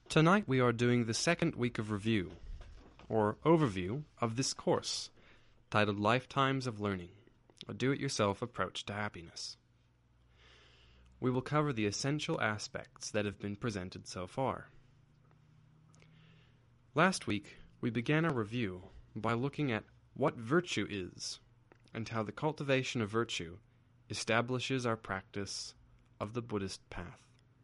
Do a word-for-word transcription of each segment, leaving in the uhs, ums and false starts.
Tonight we are doing the second week of review, or overview, of this course, titled Lifetimes of Learning, a do-it-yourself approach to happiness. We will cover the essential aspects that have been presented so far. Last week, we began our review by looking at what virtue is, and how the cultivation of virtue establishes our practice of the Buddhist path.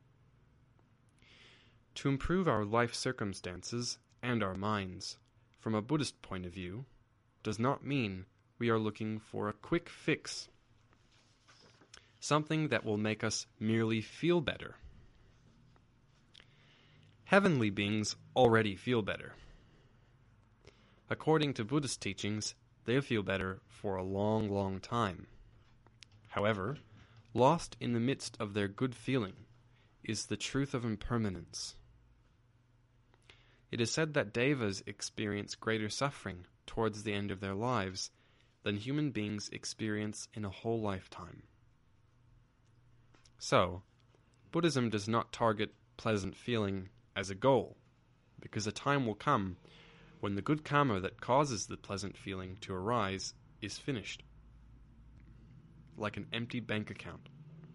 To improve our life circumstances and our minds from a Buddhist point of view does not mean we are looking for a quick fix, something that will make us merely feel better. Heavenly beings already feel better. According to Buddhist teachings, they feel better for a long, long time. However, lost in the midst of their good feeling is the truth of impermanence. It is said that devas experience greater suffering towards the end of their lives than human beings experience in a whole lifetime. So, Buddhism does not target pleasant feeling as a goal, because a time will come when the good karma that causes the pleasant feeling to arise is finished, like an empty bank account.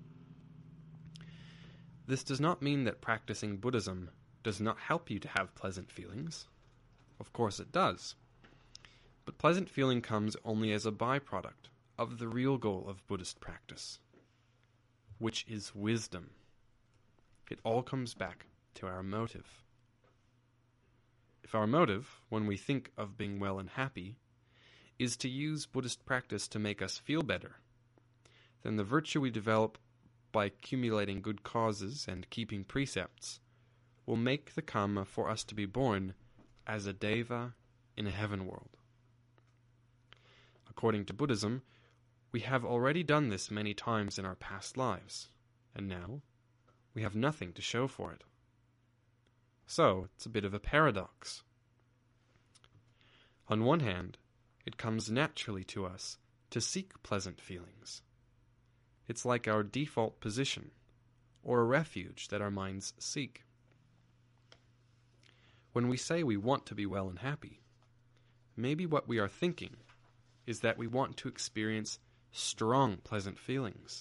This does not mean that practicing Buddhism does not help you to have pleasant feelings. Of course it does. But pleasant feeling comes only as a byproduct of the real goal of Buddhist practice, which is wisdom. It all comes back to our motive. If our motive, when we think of being well and happy, is to use Buddhist practice to make us feel better, then the virtue we develop by accumulating good causes and keeping precepts will make the karma for us to be born as a deva in a heaven world. According to Buddhism, we have already done this many times in our past lives, and now we have nothing to show for it. So, it's a bit of a paradox. On one hand, it comes naturally to us to seek pleasant feelings. It's like our default position, or a refuge that our minds seek. When we say we want to be well and happy, maybe what we are thinking is that we want to experience strong, pleasant feelings.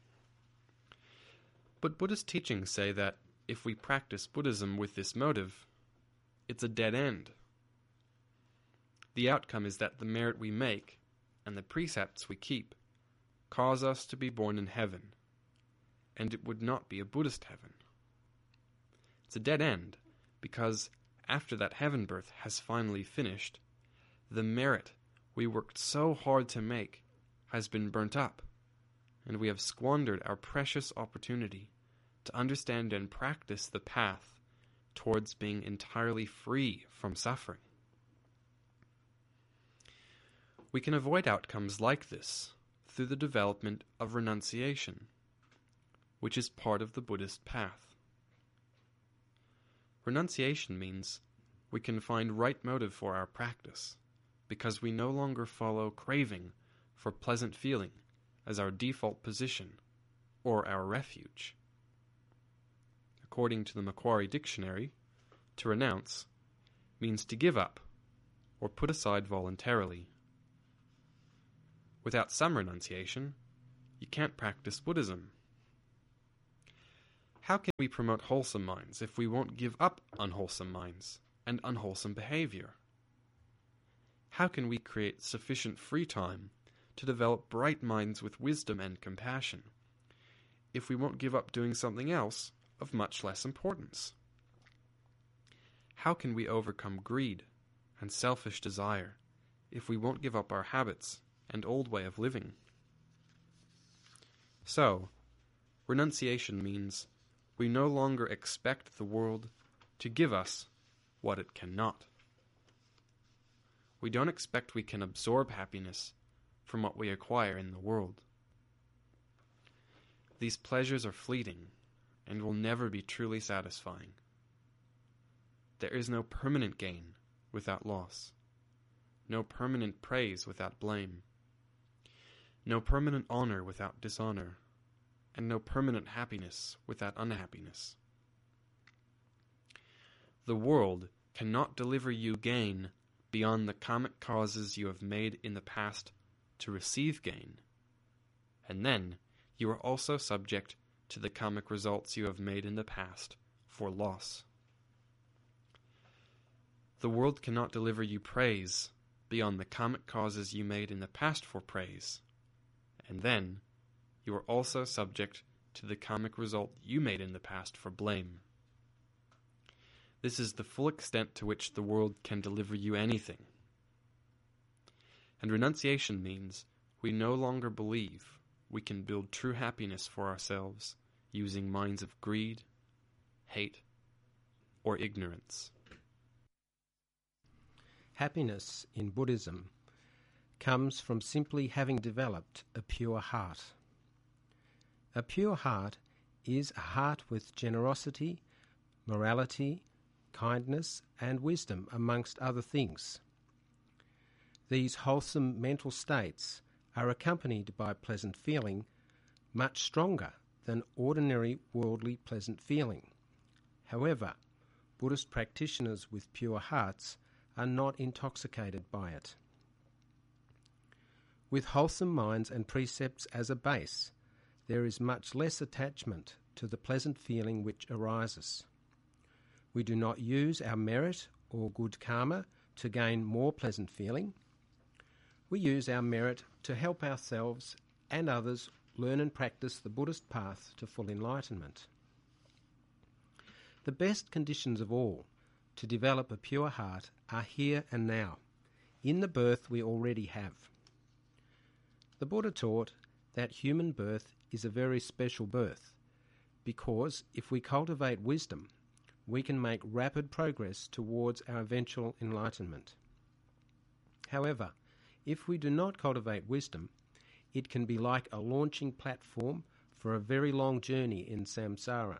But Buddhist teachings say that if we practice Buddhism with this motive, it's a dead end. The outcome is that the merit we make and the precepts we keep cause us to be born in heaven, and it would not be a Buddhist heaven. It's a dead end because after that heaven birth has finally finished, the merit we worked so hard to make has been burnt up, and we have squandered our precious opportunity to understand and practice the path towards being entirely free from suffering. We can avoid outcomes like this through the development of renunciation, which is part of the Buddhist path. Renunciation means we can find right motive for our practice, because we no longer follow craving for pleasant feeling as our default position or our refuge. According to the Macquarie Dictionary, to renounce means to give up or put aside voluntarily. Without some renunciation, you can't practice Buddhism. How can we promote wholesome minds if we won't give up unwholesome minds and unwholesome behavior? How can we create sufficient free time to develop bright minds with wisdom and compassion if we won't give up doing something else of much less importance? How can we overcome greed and selfish desire if we won't give up our habits and old way of living? So, renunciation means we no longer expect the world to give us what it cannot. We don't expect we can absorb happiness from what we acquire in the world. These pleasures are fleeting and will never be truly satisfying. There is no permanent gain without loss, no permanent praise without blame, no permanent honor without dishonor, and no permanent happiness without unhappiness. The world cannot deliver you gain beyond the karmic causes you have made in the past to receive gain. And then you are also subject to the karmic results you have made in the past for loss. The world cannot deliver you praise beyond the karmic causes you made in the past for praise. And then you are also subject to the karmic result you made in the past for blame. This is the full extent to which the world can deliver you anything. And renunciation means we no longer believe we can build true happiness for ourselves using minds of greed, hate, or ignorance. Happiness in Buddhism comes from simply having developed a pure heart. A pure heart is a heart with generosity, morality, kindness, and wisdom, amongst other things. These wholesome mental states are accompanied by pleasant feeling, much stronger than ordinary worldly pleasant feeling. However, Buddhist practitioners with pure hearts are not intoxicated by it. With wholesome minds and precepts as a base, there is much less attachment to the pleasant feeling which arises. We do not use our merit or good karma to gain more pleasant feeling. We use our merit to help ourselves and others learn and practice the Buddhist path to full enlightenment. The best conditions of all to develop a pure heart are here and now, in the birth we already have. The Buddha taught that human birth is a very special birth, because if we cultivate wisdom, we can make rapid progress towards our eventual enlightenment. However, if we do not cultivate wisdom, it can be like a launching platform for a very long journey in samsara.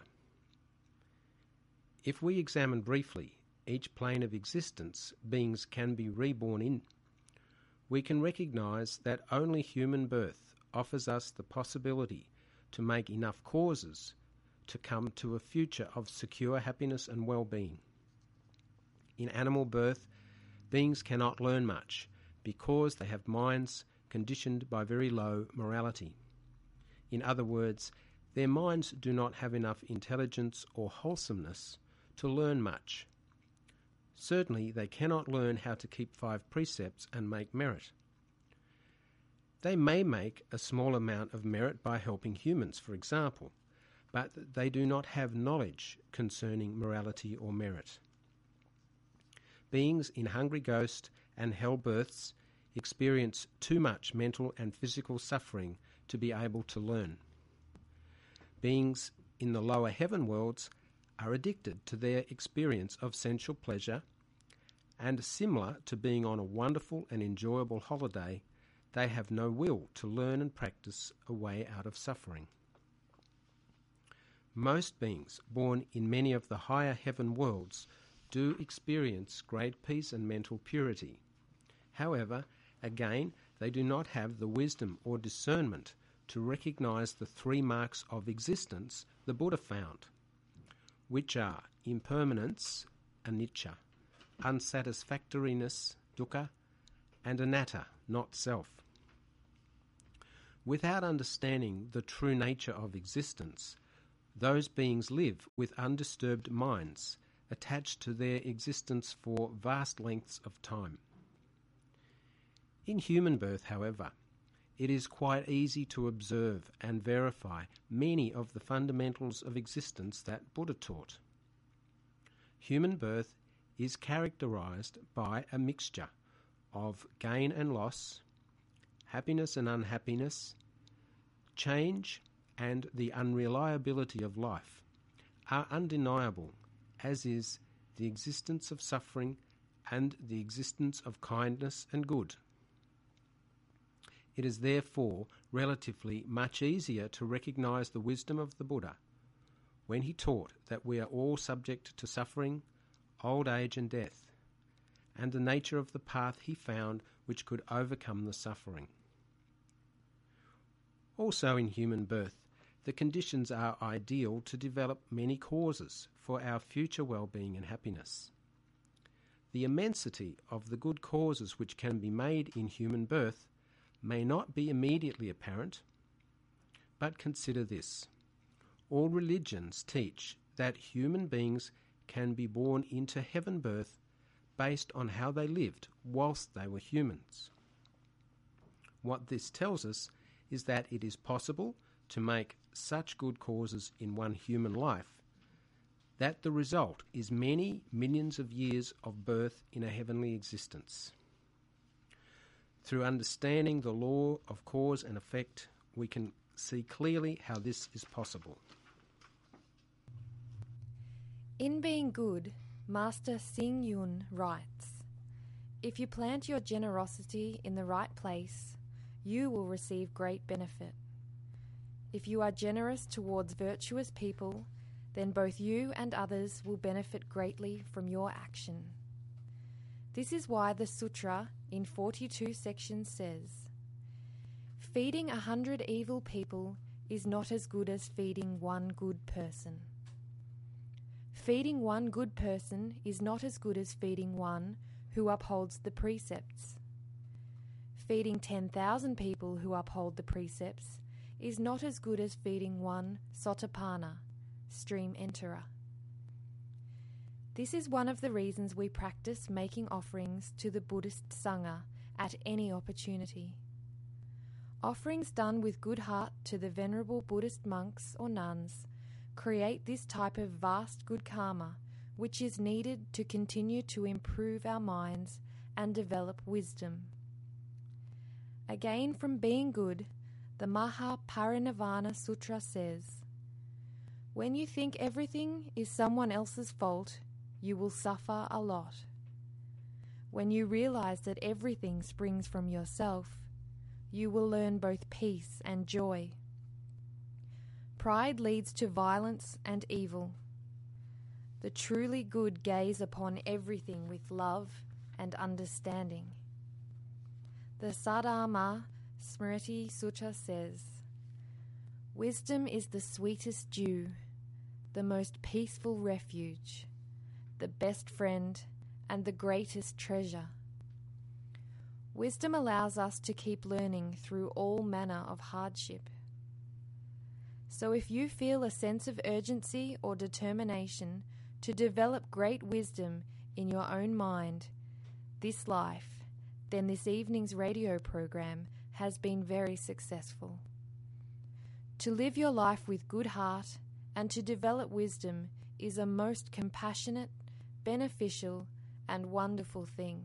If we examine briefly each plane of existence beings can be reborn in, we can recognize that only human birth offers us the possibility to make enough causes to come to a future of secure happiness and well-being. In animal birth, beings cannot learn much because they have minds conditioned by very low morality. In other words, their minds do not have enough intelligence or wholesomeness to learn much. Certainly, they cannot learn how to keep five precepts and make merit. They may make a small amount of merit by helping humans, for example, but they do not have knowledge concerning morality or merit. Beings in hungry ghost and hell births experience too much mental and physical suffering to be able to learn. Beings in the lower heaven worlds are addicted to their experience of sensual pleasure, and similar to being on a wonderful and enjoyable holiday, they have no will to learn and practice a way out of suffering. Most beings born in many of the higher heaven worlds do experience great peace and mental purity. However, again, they do not have the wisdom or discernment to recognize the three marks of existence the Buddha found, which are impermanence, anicca, unsatisfactoriness, dukkha, and anatta, not self. Without understanding the true nature of existence, those beings live with undisturbed minds, attached to their existence for vast lengths of time. In human birth, however, it is quite easy to observe and verify many of the fundamentals of existence that Buddha taught. Human birth is characterized by a mixture of gain and loss, happiness and unhappiness, change, and the unreliability of life are undeniable, as is the existence of suffering and the existence of kindness and good. It is therefore relatively much easier to recognize the wisdom of the Buddha when he taught that we are all subject to suffering, old age and death, and the nature of the path he found which could overcome the suffering. Also in human birth, the conditions are ideal to develop many causes for our future well-being and happiness. The immensity of the good causes which can be made in human birth may not be immediately apparent, but consider this. All religions teach that human beings can be born into heaven birth based on how they lived whilst they were humans. What this tells us is that it is possible to make such good causes in one human life that the result is many millions of years of birth in a heavenly existence. Through understanding the law of cause and effect, we can see clearly how this is possible. In Being Good, Master Xing Yun writes, "If you plant your generosity in the right place, you will receive great benefit. If you are generous towards virtuous people, then both you and others will benefit greatly from your action." This is why the sutra in forty-two sections says, "Feeding a hundred evil people is not as good as feeding one good person. Feeding one good person is not as good as feeding one who upholds the precepts. Feeding ten thousand people who uphold the precepts is not as good as feeding one sotapanna, stream enterer." This is one of the reasons we practice making offerings to the Buddhist Sangha at any opportunity. Offerings done with good heart to the venerable Buddhist monks or nuns create this type of vast good karma, which is needed to continue to improve our minds and develop wisdom. Again, from Being Good, the Mahaparinirvana Sutra says, "When you think everything is someone else's fault, you will suffer a lot. When you realize that everything springs from yourself, you will learn both peace and joy. Pride leads to violence and evil. The truly good gaze upon everything with love and understanding." The Saddharma Smriti Sutta says, "Wisdom is the sweetest dew, the most peaceful refuge, the best friend, and the greatest treasure." Wisdom allows us to keep learning through all manner of hardship. So if you feel a sense of urgency or determination to develop great wisdom in your own mind, this life, then this evening's radio program has been very successful. To live your life with good heart and to develop wisdom is a most compassionate, beneficial, and wonderful thing.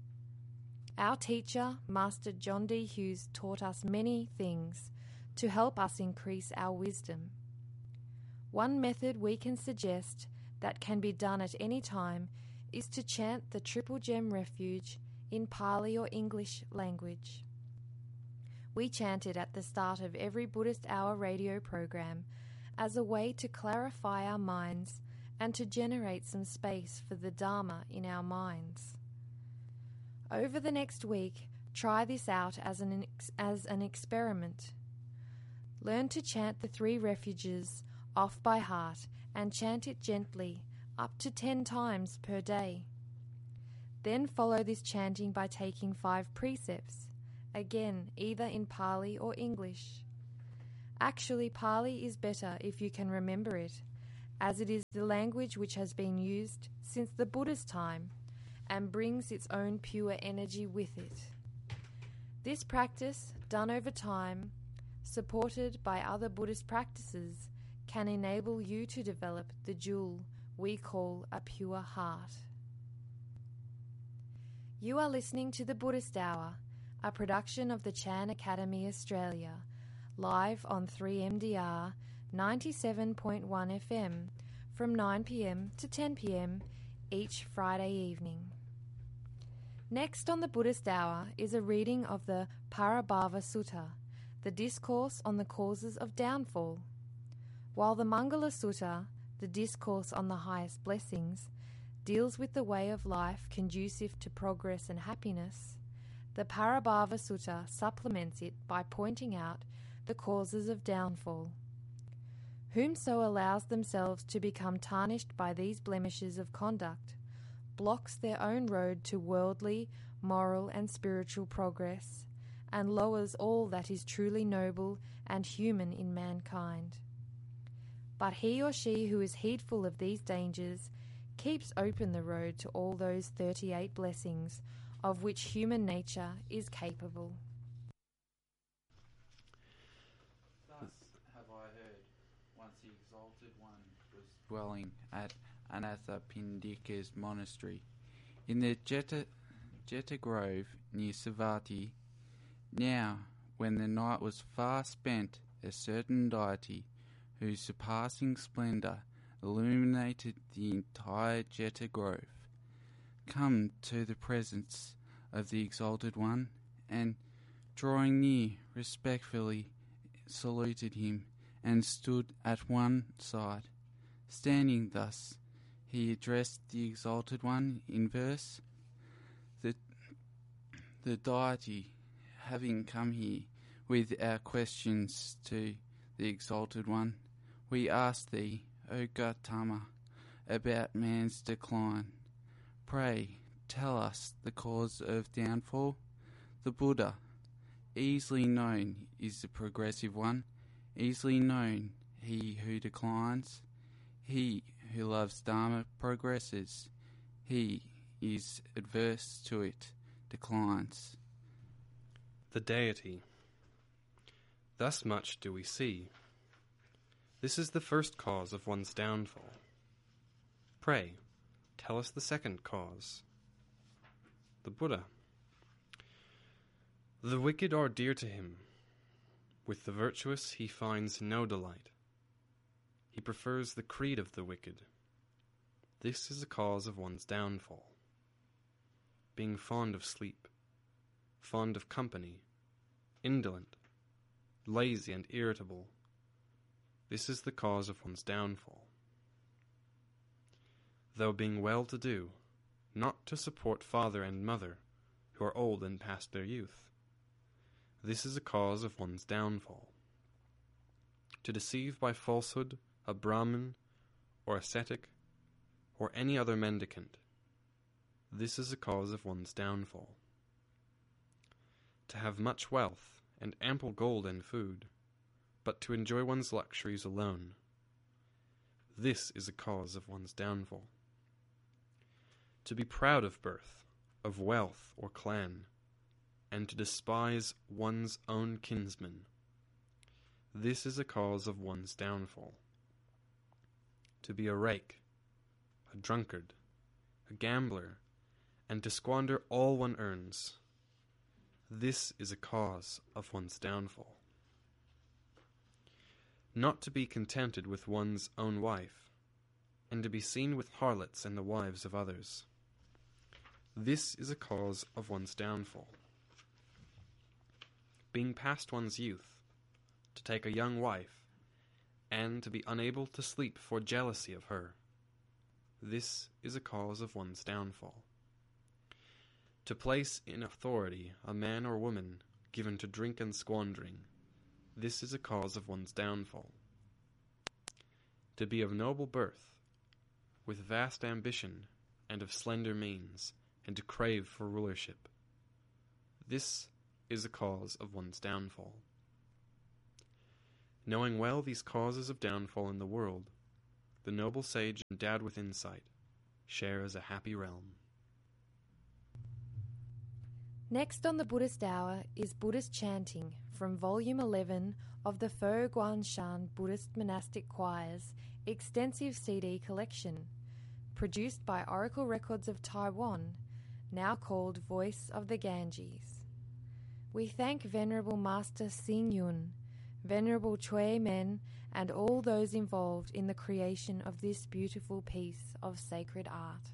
Our teacher, Master John D. Hughes, taught us many things to help us increase our wisdom. One method we can suggest that can be done at any time is to chant the Triple Gem Refuge in Pali or English language. We chant it at the start of every Buddhist Hour radio program as a way to clarify our minds and to generate some space for the Dharma in our minds. Over the next week, try this out as an, ex- as an experiment. Learn to chant the three refuges off by heart and chant it gently up to ten times per day. Then follow this chanting by taking five precepts, again either in Pali or English. Actually, Pali is better if you can remember it, as it is the language which has been used since the Buddha's time and brings its own pure energy with it. This practice, done over time, supported by other Buddhist practices, can enable you to develop the jewel we call a pure heart. You are listening to the Buddhist Hour, a production of the Chan Academy Australia, live on three M D R ninety-seven point one F M from nine p m to ten p m each Friday evening. Next on the Buddhist Hour is a reading of the Parabhava Sutta, the discourse on the causes of downfall. While the Mangala Sutta, the discourse on the highest blessings, deals with the way of life conducive to progress and happiness, the Parabhava Sutta supplements it by pointing out the causes of downfall. Whomso allows themselves to become tarnished by these blemishes of conduct blocks their own road to worldly, moral, and spiritual progress, and lowers all that is truly noble and human in mankind. But he or she who is heedful of these dangers keeps open the road to all those thirty-eight blessings of which human nature is capable. Thus have I heard, once the Exalted One was dwelling at Anathapindika's monastery in the Jeta, Jeta Grove near Savatthi. Now, when the night was far spent, a certain deity, whose surpassing splendour illuminated the entire Jeta Grove, come to the presence of the Exalted One, and, drawing near, respectfully saluted him, and stood at one side. Standing thus, he addressed the Exalted One in verse. The, the deity, having come here with our questions to the Exalted One, we ask thee, O Gautama, about man's decline. Pray, tell us the cause of downfall. The Buddha, easily known, is the progressive one, easily known he who declines. He who loves Dharma progresses. He is adverse to it, declines. The deity. Thus much do we see. This is the first cause of one's downfall. Pray, tell us the second cause. The Buddha. The wicked are dear to him. With the virtuous he finds no delight. He prefers the creed of the wicked. This is a cause of one's downfall. Being fond of sleep, fond of company, indolent, lazy and irritable. This is the cause of one's downfall. Though being well-to-do, not to support father and mother, who are old and past their youth. This is a cause of one's downfall. To deceive by falsehood a Brahmin, or ascetic, or any other mendicant. This is a cause of one's downfall. To have much wealth and ample gold and food, but to enjoy one's luxuries alone. This is a cause of one's downfall. To be proud of birth, of wealth or clan, and to despise one's own kinsmen. This is a cause of one's downfall. To be a rake, a drunkard, a gambler, and to squander all one earns. This is a cause of one's downfall. Not to be contented with one's own wife, and to be seen with harlots and the wives of others. This is a cause of one's downfall. Being past one's youth, to take a young wife, and to be unable to sleep for jealousy of her. This is a cause of one's downfall. To place in authority a man or woman given to drink and squandering. This is a cause of one's downfall. To be of noble birth, with vast ambition and of slender means, and to crave for rulership. This is a cause of one's downfall. Knowing well these causes of downfall in the world, the noble sage endowed with insight shares a happy realm. Next on the Buddhist Hour is Buddhist Chanting from Volume eleven of the Fo Guan Shan Buddhist Monastic Choir's extensive C D collection, produced by Oracle Records of Taiwan, now called Voice of the Ganges. We thank Venerable Master Xing Yun, Venerable Chui Men, and all those involved in the creation of this beautiful piece of sacred art.